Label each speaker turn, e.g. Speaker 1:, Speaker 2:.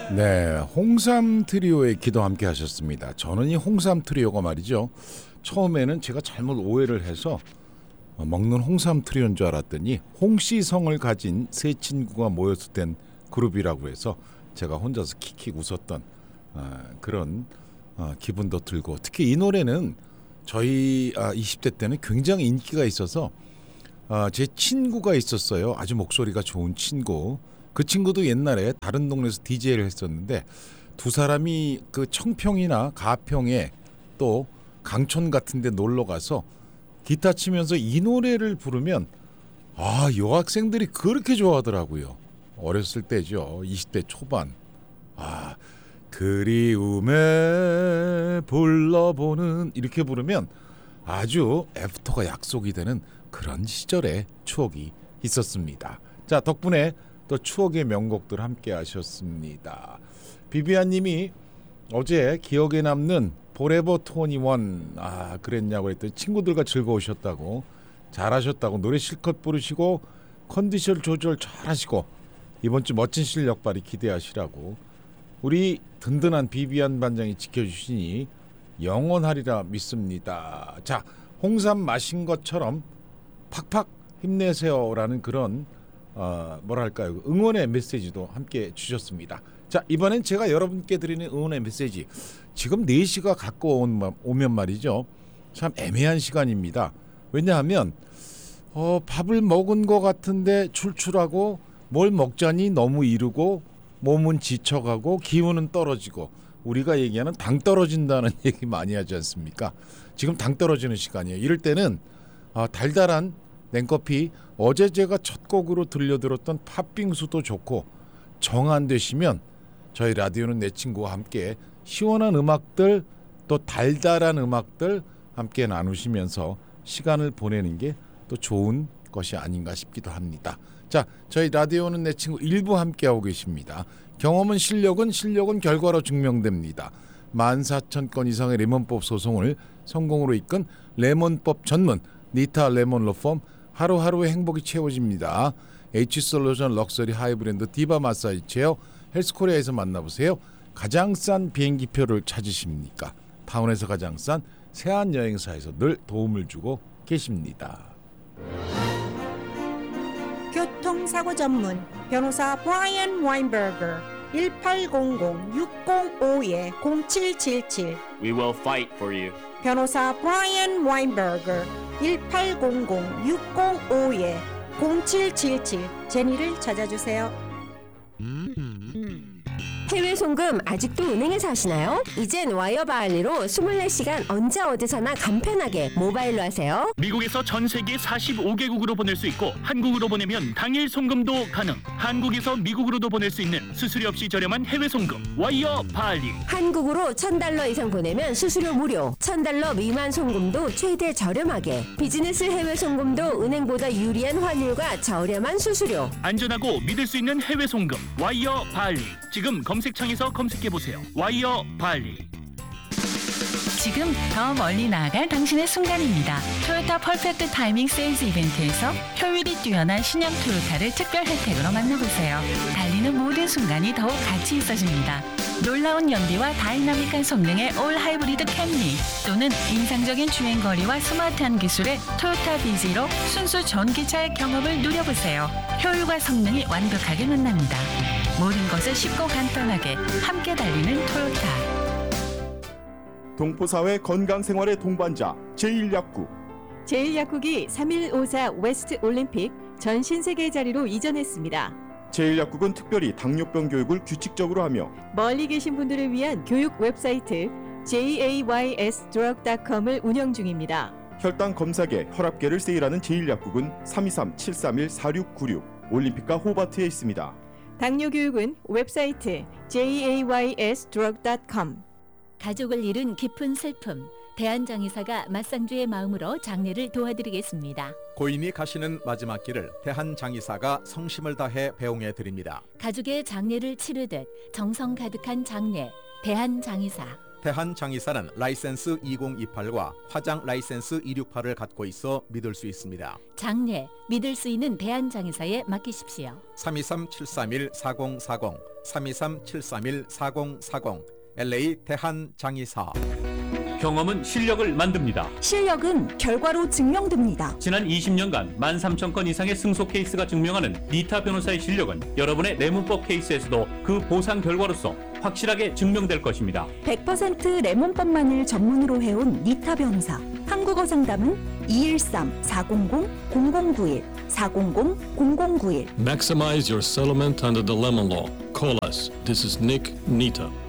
Speaker 1: 네, 홍삼 트리오의 기도 함께 하셨습니다. 저는 이 홍삼 트리오가 말이죠. 처음에는 제가 잘못 오해를 해서 먹는 홍삼 트리오인 줄 알았더니 홍씨성을 가진 세 친구가 모여서 된 그룹이라고 해서 제가 혼자서 킥킥 웃었던 그런 기분도 들고, 특히 이 노래는 저희 20대 때는 굉장히 인기가 있어서 제 친구가 있었어요. 아주 목소리가 좋은 친구. 그 친구도 옛날에 다른 동네에서 DJ를 했었는데 두 사람이 그 청평이나 가평에 또 강촌 같은 데 놀러 가서 기타 치면서 이 노래를 부르면 여학생들이 그렇게 좋아하더라고요. 어렸을 때죠. 20대 초반. 그리움에 불러보는 이렇게 부르면 아주 애프터가 약속이 되는 그런 시절의 추억이 있었습니다. 자, 덕분에 또 추억의 명곡들 함께 하셨습니다. 비비안 님이 어제 기억에 남는 포레버 21 그랬냐고 했더니 친구들과 즐거우셨다고, 잘하셨다고, 노래 실컷 부르시고 컨디션 조절 잘하시고 이번 주 멋진 실력 발휘 기대하시라고 우리 든든한 비비안 반장이 지켜주시니 영원하리라 믿습니다. 자, 홍삼 마신 것처럼 팍팍 힘내세요라는 그런 뭐랄까요, 응원의 메시지도 함께 주셨습니다. 자, 이번엔 제가 여러분께 드리는 응원의 메시지, 지금 4시가 오면 말이죠, 참 애매한 시간입니다. 왜냐하면 밥을 먹은 것 같은데 출출하고 뭘 먹자니 너무 이르고 몸은 지쳐가고 기운은 떨어지고, 우리가 얘기하는 당 떨어진다는 얘기 많이 하지 않습니까? 지금 당 떨어지는 시간이에요. 이럴 때는 달달한 냉커피, 어제 제가 첫 곡으로 들려드렸던 팥빙수도 좋고, 정 안 되시면 저희 라디오는 내 친구와 함께 시원한 음악들, 또 달달한 음악들 함께 나누시면서 시간을 보내는 게 또 좋은 것이 아닌가 싶기도 합니다. 자, 저희 라디오는 내 친구 1부 함께하고 계십니다. 경험은 실력은 결과로 증명됩니다. 14,000건 이상의 레몬법 소송을 성공으로 이끈 레몬법 전문 니타 레몬 로펌, 하루하루의 행복이 채워집니다. H솔루션 럭셔리 하이브랜드 디바 마사지 체어 헬스코리아에서 만나보세요. 가장 싼 비행기표를 찾으십니까? 타운에서 가장 싼 세안여행사에서 늘 도움을 주고 계십니다.
Speaker 2: 교통사고 전문 변호사 브라이언 와인버거 1800-605-0777
Speaker 3: We will fight for you.
Speaker 2: 변호사 브라이언 와인버거 1800-605-0777 제니를 찾아주세요.
Speaker 4: 해외 송금 아직도 은행에서 하시나요? 이젠 와이어바알리로 24시간 언제 어디서나 간편하게 모바일로 하세요.
Speaker 3: 미국에서 전 세계 45개국으로 보낼 수 있고, 한국으로 보내면 당일 송금도 가능. 한국에서 미국으로도 보낼 수 있는 수수료 없이 저렴한 해외 송금 와이어바알리.
Speaker 4: 한국으로 $1,000 이상 보내면 수수료 무료, $1,000 미만 송금도 최대 저렴하게, 비즈니스 해외 송금도 은행보다 유리한 환율과 저렴한 수수료.
Speaker 3: 안전하고 믿을 수 있는 해외 송금 와이어바알리. 지금 검색창에서 검색해보세요. 와이어바알리.
Speaker 5: 지금 더 멀리 나아갈 당신의 순간입니다. 토요타 퍼펙트 타이밍 세일즈 이벤트에서 효율이 뛰어난 신형 토요타를 특별 혜택으로 만나보세요. 달리는 모든 순간이 더욱 가치 있어집니다. 놀라운 연비와 다이나믹한 성능의 올 하이브리드 캠리, 또는 인상적인 주행거리와 스마트한 기술의 토요타 비지로 순수 전기차의 경험을 누려보세요. 효율과 성능이 완벽하게 만납니다. 모든 것을 쉽고 간단하게 함께 달리는 토요타.
Speaker 6: 동포사회 건강생활의 동반자 제1약국.
Speaker 7: 제1약국이 3154 웨스트 올림픽 전 신세계 자리로 이전했습니다.
Speaker 6: 제1약국은 특별히 당뇨병 교육을 규칙적으로 하며
Speaker 7: 멀리 계신 분들을 위한 교육 웹사이트 jaysdrug.com을 운영 중입니다.
Speaker 6: 혈당 검사계, 혈압계를 세일하는 제1약국은 323-731-4696 올림픽과 호바트에 있습니다.
Speaker 7: 당뇨 교육은 웹사이트 jaysdrug.com.
Speaker 8: 가족을 잃은 깊은 슬픔, 대한장의사가 맞상주의 마음으로 장례를 도와드리겠습니다.
Speaker 9: 고인이 가시는 마지막 길을 대한장의사가 성심을 다해 배웅해 드립니다.
Speaker 8: 가족의 장례를 치르듯 정성 가득한 장례, 대한장의사.
Speaker 9: 대한장의사는 라이센스 2028과 화장 라이센스 268을 갖고 있어 믿을 수 있습니다.
Speaker 8: 장례, 믿을 수 있는 대한장의사에 맡기십시오.
Speaker 9: 323-731-4040, 323-731-4040, LA 대한장의사.
Speaker 10: 경험은 실력을 만듭니다.
Speaker 11: 실력은 결과로 증명됩니다.
Speaker 10: 지난 20년간 13,000건 이상의 승소 케이스가 증명하는 니타 변호사의 실력은 여러분의 내문법 케이스에서도 그 보상 결과로서 확실하게 증명될 것입니다.
Speaker 11: 100% 레몬법만을 전문으로 해온 니타 변호사. 한국어 상담은 213-400-0091, 400-0091.
Speaker 12: Maximize your settlement under the lemon law. Call us. This is Nick Nita.